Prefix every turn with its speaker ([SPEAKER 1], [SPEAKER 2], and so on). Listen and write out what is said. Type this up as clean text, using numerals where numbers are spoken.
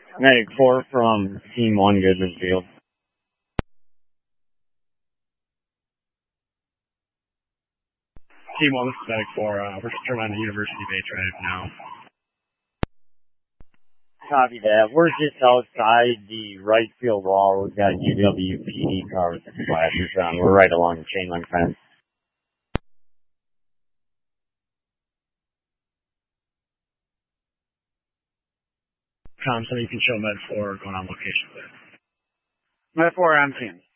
[SPEAKER 1] Medic 4 from Team 1 Goodman Field.
[SPEAKER 2] Team 1, this is Medic 4. We're just around the University Bay Drive now.
[SPEAKER 1] Copy that. We're just outside the right field wall. We've got a UWPD car with the flashers on. We're right along the chain link fence.
[SPEAKER 2] So you can show Med 4 going on location there.
[SPEAKER 3] Med 4, I'm seeing.